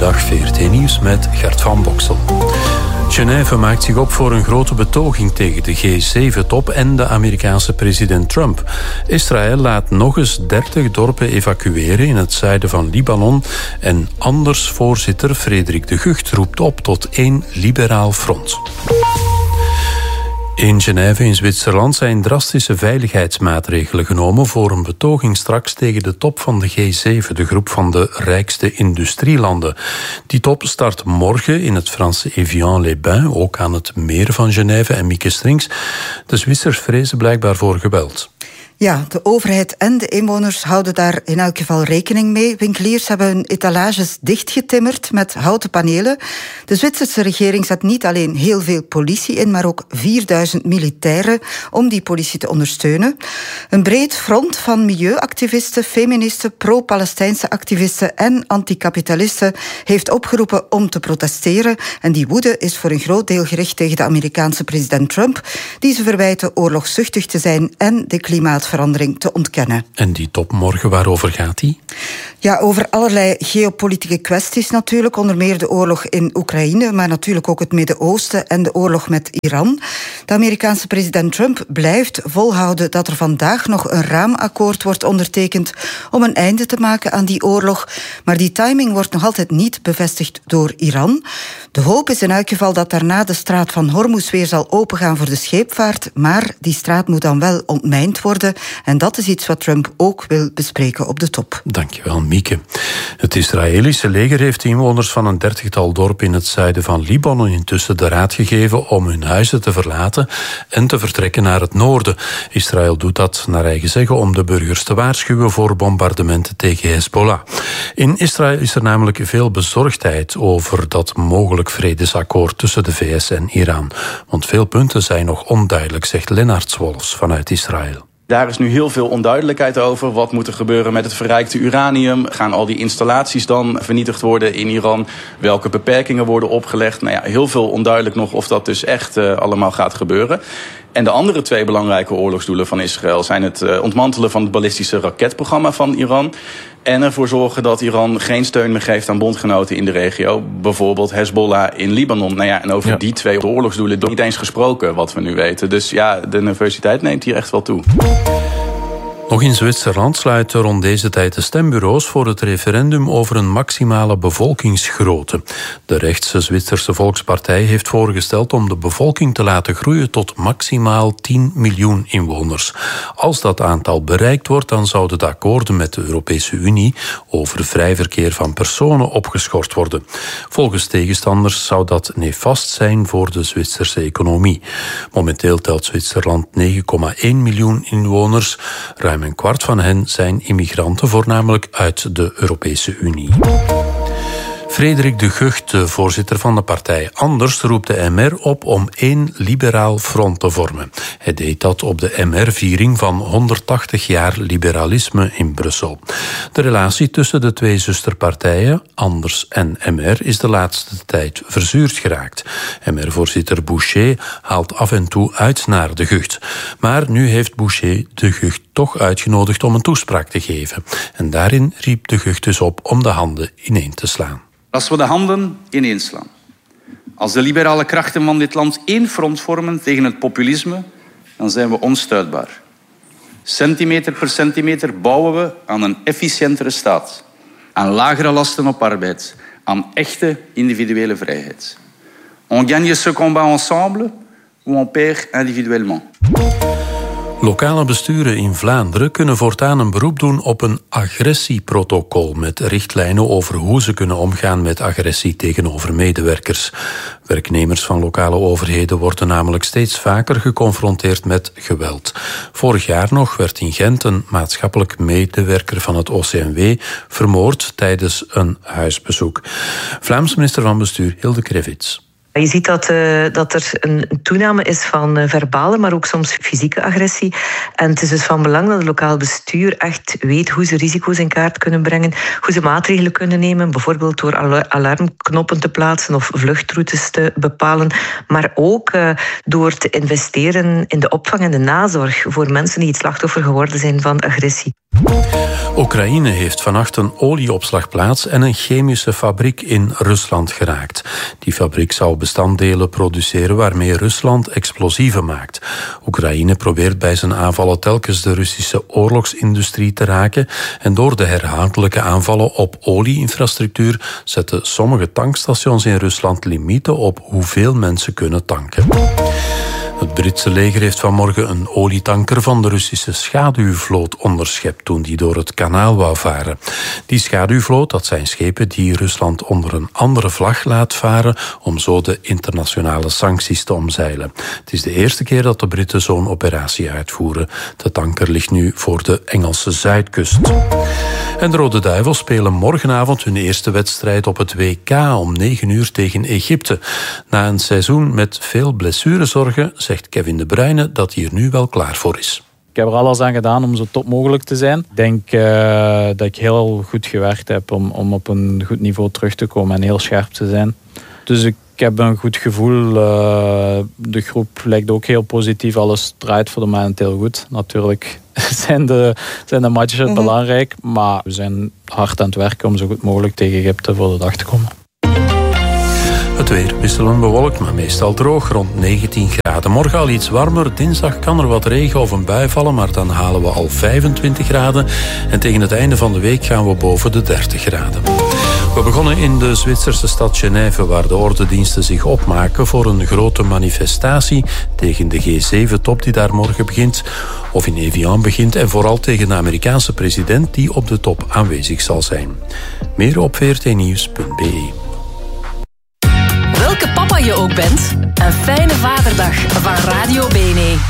Goedemiddag, VRT Nieuws met Gert van Boksel. Genève maakt zich op voor een grote betoging tegen de G7-top en de Amerikaanse president Trump. Israël laat nog eens 30 dorpen evacueren in het zuiden van Libanon. En Anders voorzitter Frederik de Gucht roept op tot één liberaal front. In Genève in Zwitserland zijn drastische veiligheidsmaatregelen genomen voor een betoging straks tegen de top van de G7, de groep van de rijkste industrielanden. Die top start morgen in het Franse Evian-les-Bains, ook aan het meer van Genève en Mieke Strings. De Zwitsers vrezen blijkbaar voor geweld. Ja, de overheid en de inwoners houden daar in elk geval rekening mee. Winkeliers hebben hun etalages dichtgetimmerd met houten panelen. De Zwitserse regering zet niet alleen heel veel politie in, maar ook 4000 militairen om die politie te ondersteunen. Een breed front van milieuactivisten, feministen, pro-Palestijnse activisten en anticapitalisten heeft opgeroepen om te protesteren. En die woede is voor een groot deel gericht tegen de Amerikaanse president Trump, die ze verwijten oorlogszuchtig te zijn en de klimaatverandering te ontkennen. En die top morgen, waarover gaat die? Ja, over allerlei geopolitieke kwesties natuurlijk. Onder meer de oorlog in Oekraïne, maar natuurlijk ook het Midden-Oosten en de oorlog met Iran. De Amerikaanse president Trump blijft volhouden dat er vandaag nog een raamakkoord wordt ondertekend om een einde te maken aan die oorlog. Maar die timing wordt nog altijd niet bevestigd door Iran. De hoop is in elk geval dat daarna de straat van Hormuz weer zal opengaan voor de scheepvaart, maar die straat moet dan wel ontmijnd worden. En dat is iets wat Trump ook wil bespreken op de top. Dankjewel, Mieke. Het Israëlische leger heeft de inwoners van een 30-tal dorpen in het zuiden van Libanon intussen de raad gegeven om hun huizen te verlaten en te vertrekken naar het noorden. Israël doet dat naar eigen zeggen om de burgers te waarschuwen voor bombardementen tegen Hezbollah. In Israël is er namelijk veel bezorgdheid over dat mogelijk vredesakkoord tussen de VS en Iran. Want veel punten zijn nog onduidelijk, zegt Lennart Swolfs vanuit Israël. Daar is nu heel veel onduidelijkheid over. Wat moet er gebeuren met het verrijkte uranium? Gaan al die installaties dan vernietigd worden in Iran? Welke beperkingen worden opgelegd? Nou ja, heel veel onduidelijk nog of dat dus echt allemaal gaat gebeuren. En de andere twee belangrijke oorlogsdoelen van Israël zijn het ontmantelen van het ballistische raketprogramma van Iran en ervoor zorgen dat Iran geen steun meer geeft aan bondgenoten in de regio, bijvoorbeeld Hezbollah in Libanon. Nou ja, en over die twee oorlogsdoelen is niet eens gesproken, wat we nu weten. Dus ja, de nervositeit neemt hier echt wel toe. Nog in Zwitserland sluiten rond deze tijd de stembureaus voor het referendum over een maximale bevolkingsgrootte. De rechtse Zwitserse Volkspartij heeft voorgesteld om de bevolking te laten groeien tot maximaal 10 miljoen inwoners. Als dat aantal bereikt wordt, dan zouden de akkoorden met de Europese Unie over vrij verkeer van personen opgeschort worden. Volgens tegenstanders zou dat nefast zijn voor de Zwitserse economie. Momenteel telt Zwitserland 9,1 miljoen inwoners. Ruim een kwart van hen zijn immigranten, voornamelijk uit de Europese Unie. Frederik de Gucht, de voorzitter van de partij Anders, roept de MR op om één liberaal front te vormen. Hij deed dat op de MR-viering van 180 jaar liberalisme in Brussel. De relatie tussen de twee zusterpartijen, Anders en MR, is de laatste tijd verzuurd geraakt. MR-voorzitter Boucher haalt af en toe uit naar de Gucht. Maar nu heeft Boucher de Gucht toch uitgenodigd om een toespraak te geven. En daarin riep de Gucht dus op om de handen ineen te slaan. Als we de handen ineenslaan, als de liberale krachten van dit land één front vormen tegen het populisme, dan zijn we onstuitbaar. Centimeter per centimeter bouwen we aan een efficiëntere staat, aan lagere lasten op arbeid, aan echte individuele vrijheid. On gagne ce combat ensemble ou on perd individuellement. Lokale besturen in Vlaanderen kunnen voortaan een beroep doen op een agressieprotocol met richtlijnen over hoe ze kunnen omgaan met agressie tegenover medewerkers. Werknemers van lokale overheden worden namelijk steeds vaker geconfronteerd met geweld. Vorig jaar nog werd in Gent een maatschappelijk medewerker van het OCMW vermoord tijdens een huisbezoek. Vlaams minister van Bestuur Hilde Krevits. Je ziet dat er een toename is van verbale, maar ook soms fysieke agressie. En het is dus van belang dat het lokaal bestuur echt weet hoe ze risico's in kaart kunnen brengen, hoe ze maatregelen kunnen nemen, bijvoorbeeld door alarmknoppen te plaatsen of vluchtroutes te bepalen, maar ook door te investeren in de opvang en de nazorg voor mensen die het slachtoffer geworden zijn van agressie. Oekraïne heeft vannacht een olieopslagplaats en een chemische fabriek in Rusland geraakt. Die fabriek zou bestanddelen produceren waarmee Rusland explosieven maakt. Oekraïne probeert bij zijn aanvallen telkens de Russische oorlogsindustrie te raken en door de herhaaldelijke aanvallen op olieinfrastructuur zetten sommige tankstations in Rusland limieten op hoeveel mensen kunnen tanken. Het Britse leger heeft vanmorgen een olietanker van de Russische schaduwvloot onderschept toen die door het kanaal wou varen. Die schaduwvloot, dat zijn schepen die Rusland onder een andere vlag laat varen om zo de internationale sancties te omzeilen. Het is de eerste keer dat de Britten zo'n operatie uitvoeren. De tanker ligt nu voor de Engelse zuidkust. En de Rode Duivels spelen morgenavond hun eerste wedstrijd op het WK om 9 uur tegen Egypte. Na een seizoen met veel blessurezorgen zegt Kevin De Bruyne dat hij er nu wel klaar voor is. Ik heb er alles aan gedaan om zo top mogelijk te zijn. Ik denk dat ik heel goed gewerkt heb om op een goed niveau terug te komen en heel scherp te zijn. Dus ik heb een goed gevoel. De groep lijkt ook heel positief. Alles draait voor de moment heel goed. Natuurlijk zijn de matches belangrijk. Maar we zijn hard aan het werken om zo goed mogelijk tegen Egypte voor de dag te komen. Het weer wisselend bewolkt, maar meestal droog, rond 19 graden. Morgen al iets warmer, dinsdag kan er wat regen of een bui vallen, maar dan halen we al 25 graden. En tegen het einde van de week gaan we boven de 30 graden. We begonnen in de Zwitserse stad Genève, waar de ordediensten zich opmaken voor een grote manifestatie tegen de G7-top die daar morgen begint, of in Evian begint, en vooral tegen de Amerikaanse president die op de top aanwezig zal zijn. Meer op vrtnieuws.be. Welke papa je ook bent, een fijne vaderdag van Radio Bene.